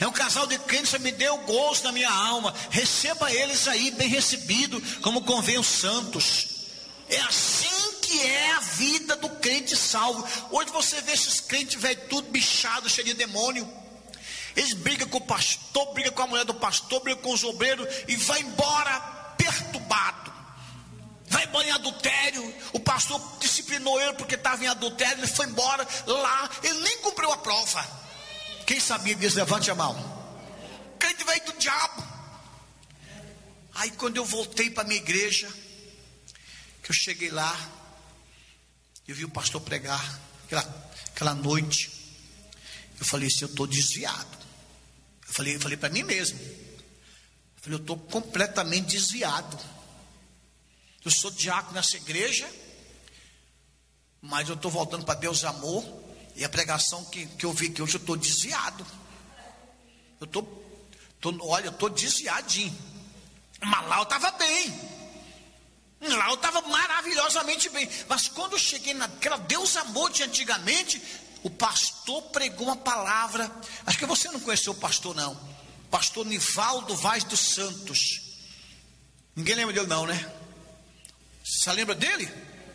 É um casal de crentes que me deu gozo na minha alma. Receba eles aí, bem recebido, como convém os santos. É assim que é a vida do crente salvo. Hoje você vê esses crentes velho, tudo bichado, cheio de demônio. Eles brigam com o pastor, brigam com a mulher do pastor, brigam com os obreiros e vai embora perturbado. Vai embora em adultério. O pastor disciplinou ele porque estava em adultério. Ele foi embora lá, ele nem cumpriu a prova. Quem sabia disso? Levante a mão. Crente veio do diabo. Aí quando eu voltei para a minha igreja, que eu cheguei lá, eu vi o pastor pregar aquela noite. Eu falei assim, eu estou desviado. Eu falei para mim mesmo. Eu falei, eu estou completamente desviado. Eu sou diácono nessa igreja, mas eu estou voltando para Deus Amor. E a pregação que eu vi que hoje eu estou desviado. Eu estou desviadinho. Mas lá eu estava bem. Lá eu estava maravilhosamente bem. Mas quando eu cheguei naquela Deus Amor de antigamente, o pastor pregou uma palavra. Acho que você não conheceu o pastor não. Pastor Nivaldo Vaz dos Santos. Ninguém lembra dele não, né? Você lembra dele?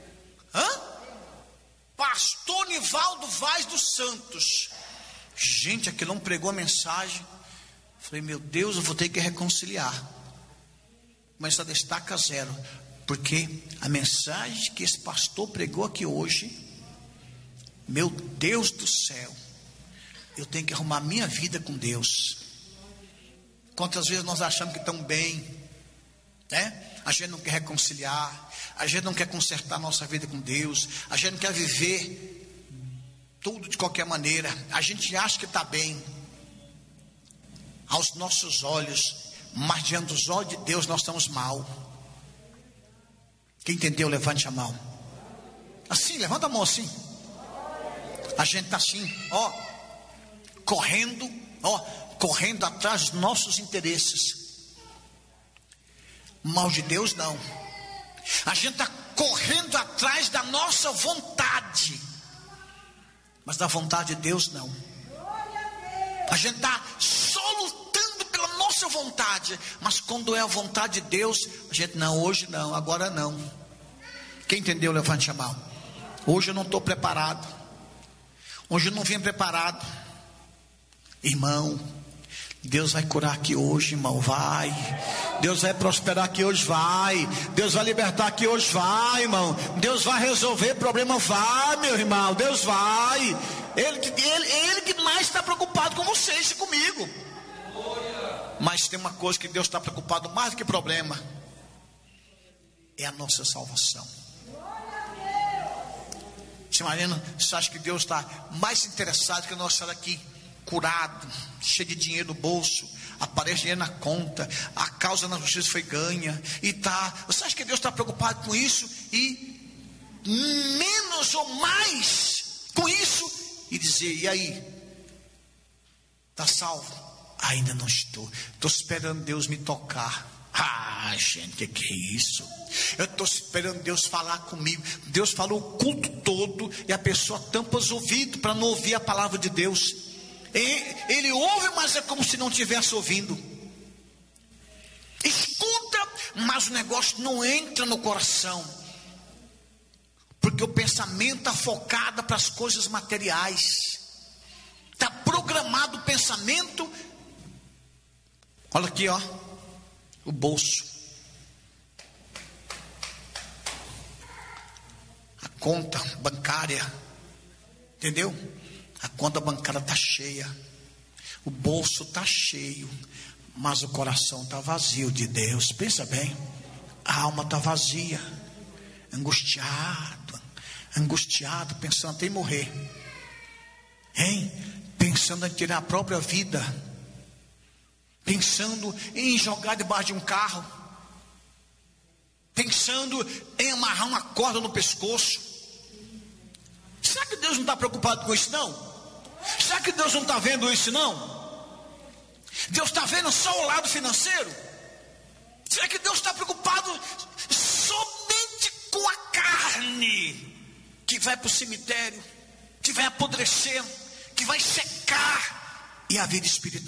Pastor Nivaldo Vaz dos Santos. Gente, aquele não pregou a mensagem. Falei, meu Deus, eu vou ter que reconciliar. Mas só destaca 0. Porque a mensagem que esse pastor pregou aqui hoje, meu Deus do céu, eu tenho que arrumar minha vida com Deus. Quantas vezes nós achamos que estamos bem, né? A gente não quer reconciliar, a gente não quer consertar nossa vida com Deus, a gente não quer viver tudo de qualquer maneira, a gente acha que está bem aos nossos olhos, mas diante dos olhos de Deus nós estamos mal. Quem entendeu, levante a mão. Assim, levanta a mão assim. A gente está assim, correndo atrás dos nossos interesses. Mal de Deus não. A gente está correndo atrás da nossa vontade, mas da vontade de Deus não. A gente está só lutando pela nossa vontade, mas quando é a vontade de Deus, a gente não, hoje não, agora não. Quem entendeu, levante a mão. Hoje eu não estou preparado. Hoje eu não vim preparado. Irmão, Deus vai curar aqui hoje, irmão, vai. Deus vai prosperar aqui hoje, vai. Deus vai libertar aqui hoje, vai, irmão. Deus vai resolver problema, vai, meu irmão. Deus vai. Ele que mais está preocupado com vocês e comigo. Mas tem uma coisa que Deus está preocupado mais do que problema: é a nossa salvação. Você imagina, você acha que Deus está mais interessado que nós estar aqui curado, cheio de dinheiro no bolso, aparece dinheiro na conta, a causa na justiça foi ganha, e tá, você acha que Deus está preocupado com isso, e menos ou mais com isso, e dizer, e aí, está salvo? Ainda não estou esperando Deus me tocar. Ah, gente, que é isso? Eu estou esperando Deus falar comigo. Deus falou o culto todo e a pessoa tampa os ouvidos para não ouvir a palavra de Deus. Ele ouve, mas é como se não estivesse ouvindo. Escuta, mas o negócio não entra no coração, porque o pensamento está focado para as coisas materiais. Está programado o pensamento. Olha aqui, o bolso, a conta bancária, entendeu? A conta bancária está cheia, o bolso está cheio, mas o coração está vazio de Deus. Pensa bem, a alma está vazia, angustiado, pensando até em morrer, pensando em tirar a própria vida, pensando em jogar debaixo de um carro, pensando em amarrar uma corda no pescoço. Será que Deus não está preocupado com isso não? Será que Deus não está vendo isso não? Deus está vendo só o lado financeiro? Será que Deus está preocupado somente com a carne que vai para o cemitério, que vai apodrecer, que vai secar, e a vida espiritual?